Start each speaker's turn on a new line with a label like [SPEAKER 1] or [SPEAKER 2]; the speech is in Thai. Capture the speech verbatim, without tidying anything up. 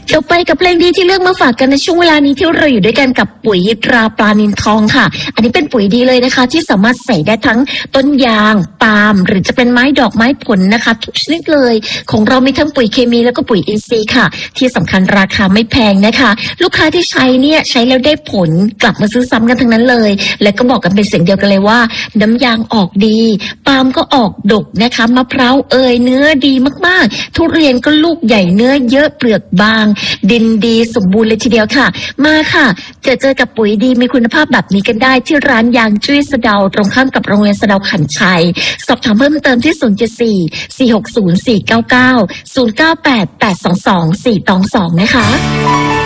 [SPEAKER 1] เดี๋ยวไปกับเพลงดีที่เลือกมาฝากกันในช่วงเวลานี้ที่เราอยู่ด้วยกันกับปุ๋ยตราปลานิลทองค่ะอันนี้เป็นปุ๋ยดีเลยนะคะที่สามารถใส่ได้ทั้งต้นยางปาล์มหรือจะเป็นไม้ดอกไม้ผลนะคะทุกชนิดเลยของเรามีทั้งปุ๋ยเคมีแล้วก็ปุ๋ยอินทรีย์ค่ะที่สำคัญราคาไม่แพงนะคะลูกค้าที่ใช้เนี่ยใช้แล้วได้ผลกลับมาซื้อซ้ำกันทั้งนั้นเลยและก็บอกกันเป็นเสียงเดียวกันเลยว่าน้ำยางออกดีปาล์มก็ออกดกนะคะมะพร้าวเอยเนื้อดีมากๆทุเรียนก็ลูกใหญ่เนื้อเยอะเปลือกบางดินดีสมบูรณ์เลยทีเดียวค่ะมาค่ะเจอเจอกับปุ๋ยดีมีคุณภาพแบบนี้กันได้ที่ร้านยางจุ้ยสะเดาตรงข้ามกับโรงเรียนสะเดาขันชัยสอบถามเพิ่มเติมที่ศูนย์ เจ็ด สี่ สี่ หก ศูนย์ สี่ เก้า เก้า ศูนย์ เก้า แปด แปด สอง สอง สี่ สอง สองนะคะ